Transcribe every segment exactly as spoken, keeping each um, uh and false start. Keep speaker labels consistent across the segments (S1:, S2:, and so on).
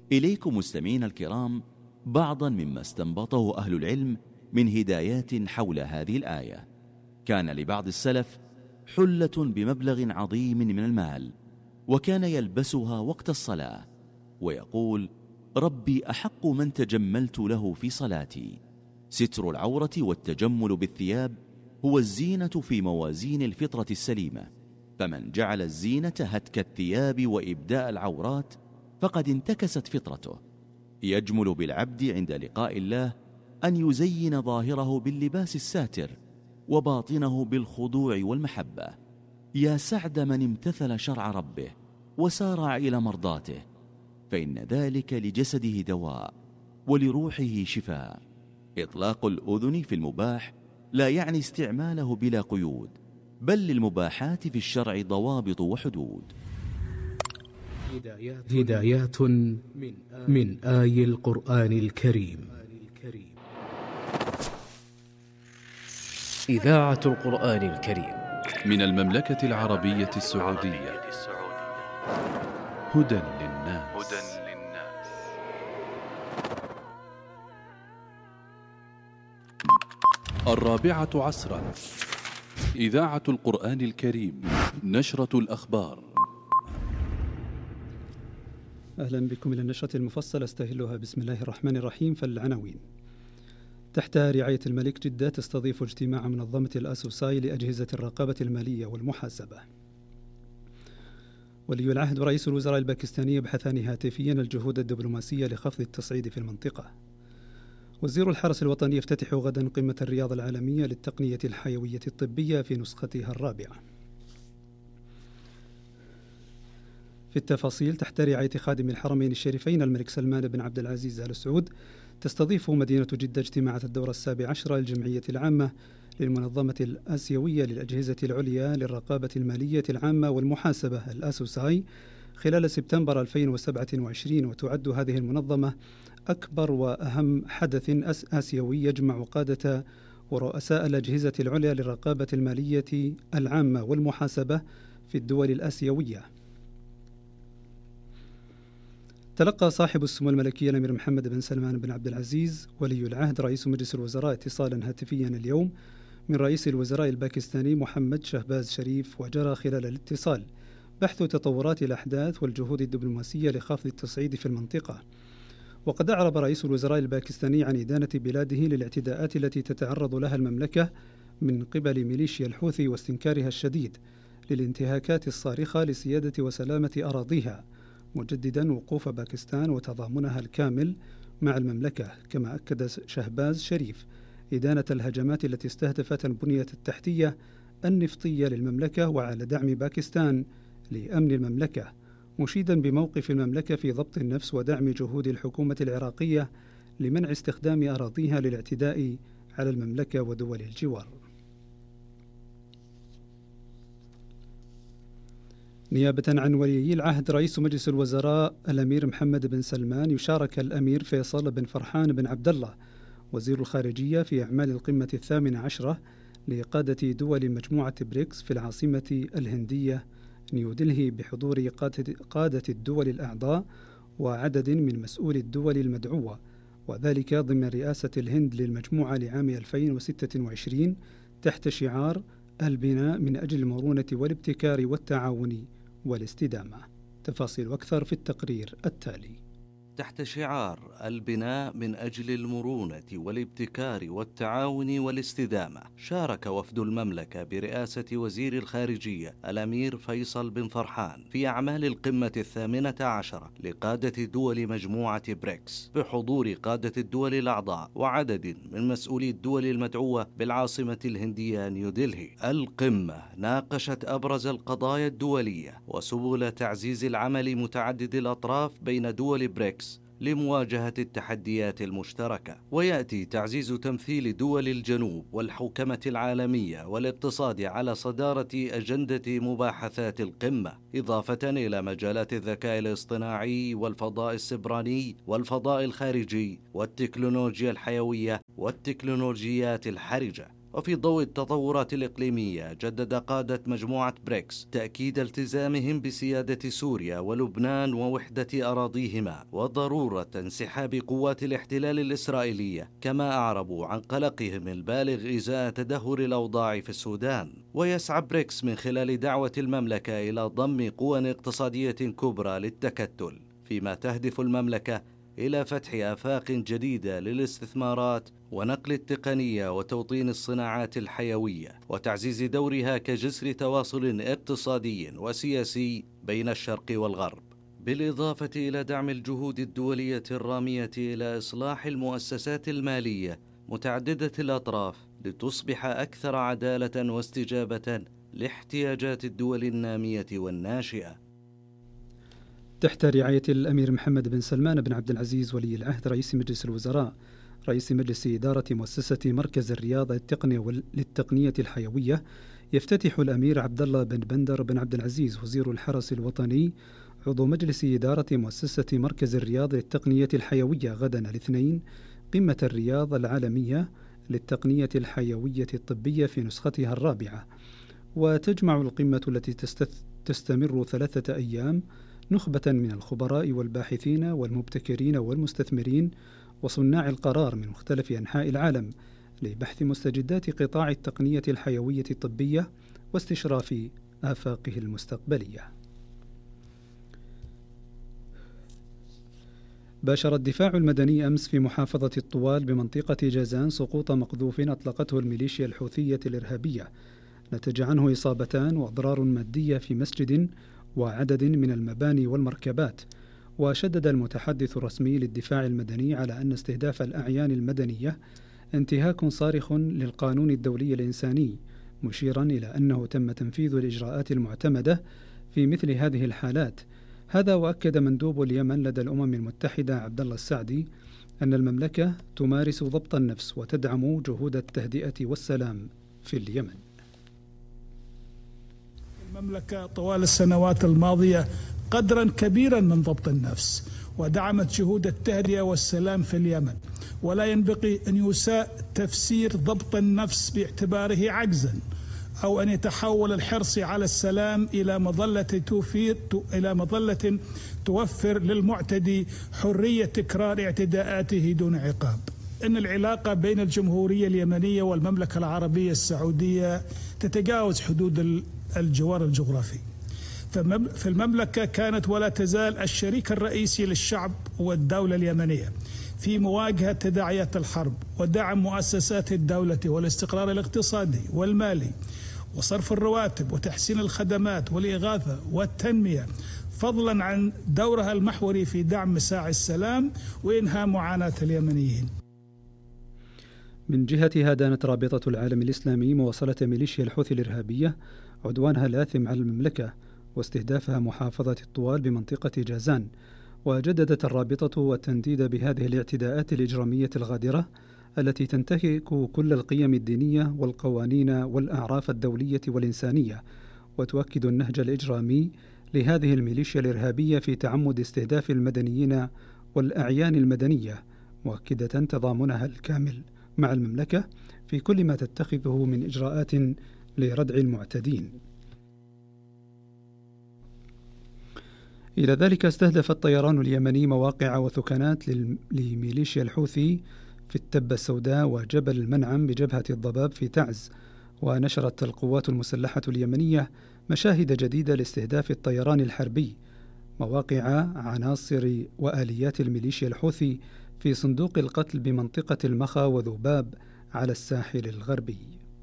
S1: إليكم مستمعين الكرام بعضا مما استنبطه أهل العلم من هدايات حول هذه الآية. كان لبعض السلف حلة بمبلغ عظيم من المال، وكان يلبسها وقت الصلاة ويقول: ربي أحق من تجملت له في صلاتي. ستر العورة والتجمل بالثياب هو الزينة في موازين الفطرة السليمة، فمن جعل الزينة هتك الثياب وإبداء العورات فقد انتكست فطرته. يجمل بالعبد عند لقاء الله أن يزين ظاهره باللباس الساتر وباطنه بالخضوع والمحبة. يا سعد من امتثل شرع ربه وسارع إلى مرضاته، فإن ذلك لجسده دواء ولروحه شفاء. إطلاق الأذن في المباح لا يعني استعماله بلا قيود، بل للمباحات في الشرع ضوابط وحدود.
S2: هدايات من آي القرآن الكريم.
S3: إذاعة القرآن الكريم
S4: من المملكة العربية السعودية. هدى للناس. الرابعة عصرا. إذاعة القرآن الكريم، نشرة الأخبار.
S5: أهلا بكم إلى النشرة المفصلة استهلها بسم الله الرحمن الرحيم. فالعناوين: تحت رعاية الملك جدة تستضيف اجتماع منظمة الأسوساي لأجهزة الرقابة المالية والمحاسبة. ولي العهد ورئيس الوزراء الباكستاني يبحثان هاتفيا الجهود الدبلوماسية لخفض التصعيد في المنطقة. وزير الحرس الوطني يفتتح غدا قمة الرياض العالمية للتقنية الحيوية الطبية في نسختها الرابعة. في التفاصيل: تحت رعاية خادم الحرمين الشريفين الملك سلمان بن عبد العزيز آل سعود تستضيف مدينة جدة اجتماعات الدورة السابع عشرة للجمعية العامة للمنظمة الآسيوية للأجهزة العليا للرقابة المالية العامة والمحاسبة الأسوساي خلال سبتمبر ألفين وسبعة وعشرين. وتعد هذه المنظمة أكبر وأهم حدث آسيوي يجمع قادة ورؤساء الأجهزة العليا للرقابة المالية العامة والمحاسبة في الدول الآسيوية. تلقى صاحب السمو الملكي الأمير محمد بن سلمان بن عبد العزيز ولي العهد رئيس مجلس الوزراء اتصالا هاتفيا اليوم من رئيس الوزراء الباكستاني محمد شهباز شريف، وجرى خلال الاتصال بحث تطورات الأحداث والجهود الدبلوماسية لخفض التصعيد في المنطقة. وقد أعرب رئيس الوزراء الباكستاني عن إدانة بلاده للاعتداءات التي تتعرض لها المملكة من قبل ميليشيا الحوثي واستنكارها الشديد للانتهاكات الصارخة لسيادة وسلامة أراضيها، مجددا وقوف باكستان وتضامنها الكامل مع المملكة. كما أكد شهباز شريف إدانة الهجمات التي استهدفت البنية التحتية النفطية للمملكة وعلى دعم باكستان لأمن المملكة، مشيدا بموقف المملكة في ضبط النفس ودعم جهود الحكومة العراقية لمنع استخدام أراضيها للاعتداء على المملكة ودول الجوار. نيابة عن ولي العهد رئيس مجلس الوزراء الأمير محمد بن سلمان يشارك الأمير فيصل بن فرحان بن عبد الله وزير الخارجية في أعمال القمة الثامنة عشرة لقادة دول مجموعة بريكس في العاصمة الهندية نيودلهي بحضور قادة الدول الأعضاء وعدد من مسؤولي الدول المدعوة، وذلك ضمن رئاسة الهند للمجموعة لعام ألفين وستة وعشرين تحت شعار البناء من أجل المرونة والابتكار والتعاون والاستدامة. تفاصيل أكثر في التقرير التالي.
S6: تحت شعار البناء من أجل المرونة والابتكار والتعاون والاستدامة، شارك وفد المملكة برئاسة وزير الخارجية الأمير فيصل بن فرحان في أعمال القمة الثامنة عشرة لقادة دول مجموعة بريكس بحضور قادة الدول الأعضاء وعدد من مسؤولي الدول المدعوة بالعاصمة الهندية نيودلهي. القمة ناقشت أبرز القضايا الدولية وسبل تعزيز العمل متعدد الأطراف بين دول بريكس لمواجهة التحديات المشتركة. ويأتي تعزيز تمثيل دول الجنوب والحوكمة العالمية والاقتصاد على صدارة أجندة مباحثات القمة، إضافة إلى مجالات الذكاء الاصطناعي والفضاء السبراني والفضاء الخارجي والتكنولوجيا الحيوية والتكنولوجيات الحرجة. وفي ضوء التطورات الإقليمية جدد قادة مجموعة بريكس تأكيد التزامهم بسيادة سوريا ولبنان ووحدة أراضيهما وضرورة انسحاب قوات الاحتلال الإسرائيلية، كما أعربوا عن قلقهم البالغ إزاء تدهور الأوضاع في السودان. ويسعى بريكس من خلال دعوة المملكة إلى ضم قوى اقتصادية كبرى للتكتل، فيما تهدف المملكة إلى فتح آفاق جديدة للاستثمارات ونقل التقنية وتوطين الصناعات الحيوية وتعزيز دورها كجسر تواصل اقتصادي وسياسي بين الشرق والغرب، بالإضافة إلى دعم الجهود الدولية الرامية إلى إصلاح المؤسسات المالية متعددة الأطراف لتصبح أكثر عدالة واستجابة لاحتياجات الدول النامية والناشئة.
S5: تحت رعاية الأمير محمد بن سلمان بن عبد العزيز ولي العهد رئيس مجلس الوزراء، رئيس مجلس إدارة مؤسسة مركز الرياض التقنية للتقنية الحيوية، يفتتح الأمير عبد الله بن بندر بن عبد العزيز وزير الحرس الوطني عضو مجلس إدارة مؤسسة مركز الرياض للتقنية الحيوية غدا الاثنين قمة الرياض العالمية للتقنية الحيوية الطبية في نسختها الرابعة. وتجمع القمة التي تستمر ثلاثة أيام نخبة من الخبراء والباحثين والمبتكرين والمستثمرين وصناع القرار من مختلف أنحاء العالم لبحث مستجدات قطاع التقنية الحيوية الطبية واستشراف آفاقه المستقبلية. باشر الدفاع المدني أمس في محافظة الطوال بمنطقة جازان سقوط مقذوف أطلقته الميليشيا الحوثية الإرهابية، نتج عنه إصابتان وأضرار مادية في مسجد وعدد من المباني والمركبات. وشدد المتحدث الرسمي للدفاع المدني على أن استهداف الأعيان المدنية انتهاك صارخ للقانون الدولي الإنساني، مشيرا إلى أنه تم تنفيذ الإجراءات المعتمدة في مثل هذه الحالات. هذا وأكد مندوب اليمن لدى الأمم المتحدة عبد الله السعدي أن المملكة تمارس ضبط النفس وتدعم جهود التهدئة والسلام في اليمن.
S7: المملكة طوال السنوات الماضية قدرا كبيرا من ضبط النفس ودعمت جهود التهدئة والسلام في اليمن، ولا ينبغي أن يساء تفسير ضبط النفس باعتباره عجزا أو أن يتحول الحرص على السلام إلى مظلة توفير إلى مظلة توفر للمعتدي حرية تكرار اعتداءاته دون عقاب. إن العلاقة بين الجمهورية اليمنية والمملكة العربية السعودية تتجاوز حدود الجوار الجغرافي. في المملكة كانت ولا تزال الشريك الرئيسي للشعب والدولة اليمنية في مواجهة تداعيات الحرب ودعم مؤسسات الدولة والاستقرار الاقتصادي والمالي وصرف الرواتب وتحسين الخدمات والإغاثة والتنمية، فضلا عن دورها المحوري في دعم مساعي السلام وإنهاء معاناة اليمنيين.
S5: من جهتها دانت رابطة العالم الإسلامي مواصلة ميليشيا الحوثي الإرهابية عدوانها الآثم على المملكة واستهدافها محافظة الطوال بمنطقة جازان، وجددت الرابطة التنديد بهذه الاعتداءات الإجرامية الغادرة التي تنتهك كل القيم الدينية والقوانين والأعراف الدولية والإنسانية، وتؤكد النهج الإجرامي لهذه الميليشيا الإرهابية في تعمد استهداف المدنيين والأعيان المدنية، مؤكدة تضامنها الكامل مع المملكة في كل ما تتخذه من إجراءات لردع المعتدين. إلى ذلك استهدف الطيران اليمني مواقع وثكنات لميليشيا الحوثي في التبة السوداء وجبل المنعم بجبهة الضباب في تعز. ونشرت القوات المسلحة اليمنية مشاهد جديدة لاستهداف الطيران الحربي مواقع عناصر وآليات الميليشيا الحوثي في صندوق القتل بمنطقة المخا وذباب على الساحل الغربي.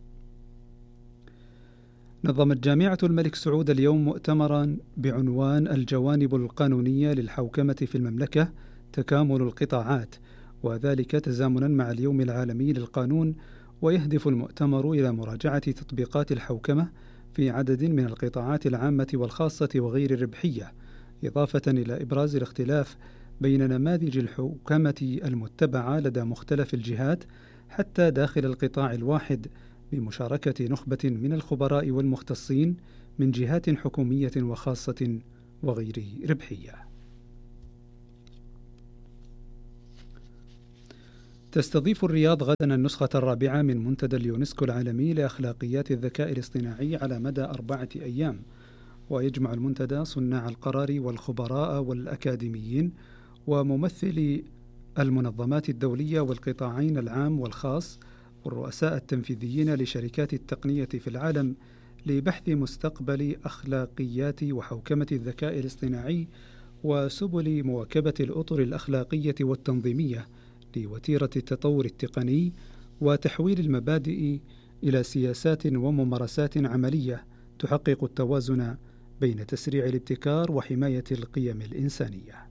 S5: نظمت جامعة الملك سعود اليوم مؤتمرا بعنوان الجوانب القانونية للحوكمة في المملكة تكامل القطاعات، وذلك تزامنا مع اليوم العالمي للقانون. ويهدف المؤتمر إلى مراجعة تطبيقات الحوكمة في عدد من القطاعات العامة والخاصة وغير الربحية، إضافة إلى إبراز الاختلاف بين نماذج الحوكمة المتبعة لدى مختلف الجهات حتى داخل القطاع الواحد، بمشاركة نخبة من الخبراء والمختصين من جهات حكومية وخاصة وغير ربحية. تستضيف الرياض غدا النسخة الرابعة من منتدى اليونسكو العالمي لأخلاقيات الذكاء الاصطناعي على مدى أربعة أيام، ويجمع المنتدى صناع القرار والخبراء والأكاديميين وممثلي المنظمات الدولية والقطاعين العام والخاص والرؤساء التنفيذيين لشركات التقنية في العالم لبحث مستقبل أخلاقيات وحوكمة الذكاء الاصطناعي وسبل مواكبة الأطر الأخلاقية والتنظيمية لوتيرة التطور التقني وتحويل المبادئ إلى سياسات وممارسات عملية تحقق التوازن بين تسريع الابتكار وحماية القيم الإنسانية.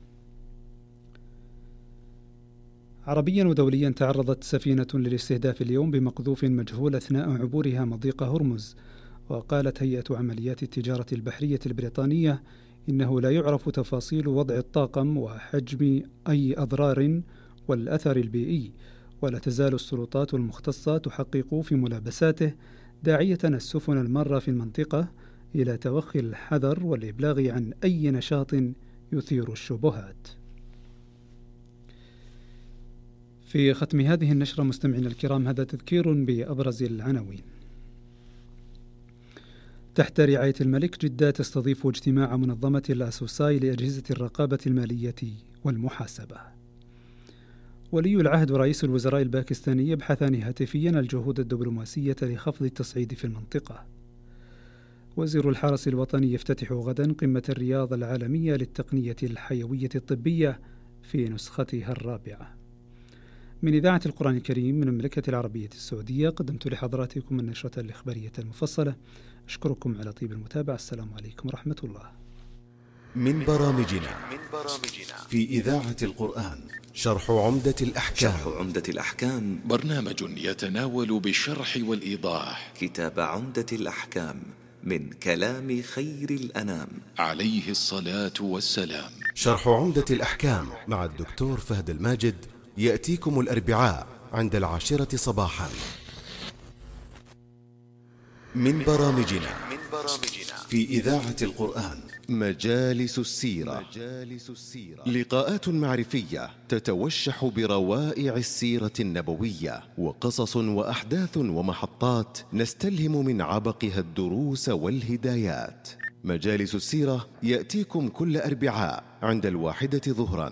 S5: عربيا ودوليا، تعرضت سفينة للاستهداف اليوم بمقذوف مجهول أثناء عبورها مضيق هرمز، وقالت هيئة عمليات التجارة البحرية البريطانية إنه لا يعرف تفاصيل وضع الطاقم وحجم أي أضرار والأثر البيئي، ولا تزال السلطات المختصة تحقق في ملابساته، داعية السفن المارة في المنطقة إلى توخي الحذر والإبلاغ عن أي نشاط يثير الشبهات. في ختم هذه النشرة مستمعينا الكرام، هذا تذكير بأبرز العناوين. تحت رعاية الملك، جدة تستضيف اجتماع منظمة الأسوساي لأجهزة الرقابة المالية والمحاسبة. ولي العهد ورئيس الوزراء الباكستاني يبحثان هاتفيا الجهود الدبلوماسية لخفض التصعيد في المنطقة. وزير الحرس الوطني يفتتح غدا قمة الرياض العالمية للتقنية الحيوية الطبية في نسختها الرابعة. من إذاعة القرآن الكريم من المملكة العربية السعودية، قدمت لحضراتكم النشرة الإخبارية المفصلة. أشكركم على طيب المتابعة. السلام عليكم ورحمة الله.
S8: من برامجنا في إذاعة القرآن شرح عمدة الأحكام.
S9: شرح عمدة الأحكام
S4: برنامج يتناول بالشرح والإيضاح
S9: كتاب عمدة الأحكام من كلام خير الأنام
S4: عليه الصلاة والسلام.
S8: شرح عمدة الأحكام مع الدكتور فهد الماجد يأتيكم الأربعاء عند العاشرة صباحا. من برامجنا في إذاعة القرآن مجالس السيرة. لقاءات معرفية تتوشح بروائع السيرة النبوية، وقصص وأحداث ومحطات نستلهم من عبقها الدروس والهدايات. مجالس السيرة يأتيكم كل أربعاء عند الواحدة ظهرا.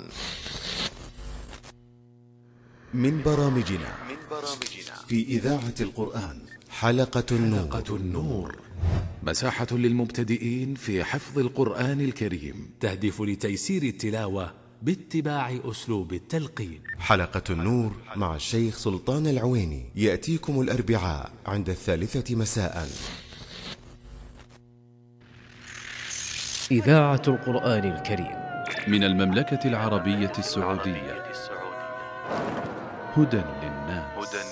S8: من برامجنا في إذاعة القرآن حلقة النور.
S10: حلقة النور مساحة للمبتدئين في حفظ القرآن الكريم، تهدف لتيسير التلاوة باتباع أسلوب التلقين.
S8: حلقة النور مع الشيخ سلطان العويني يأتيكم الأربعاء عند الثالثة مساء.
S3: إذاعة القرآن الكريم
S4: من المملكة العربية السعودية. هدى للناس.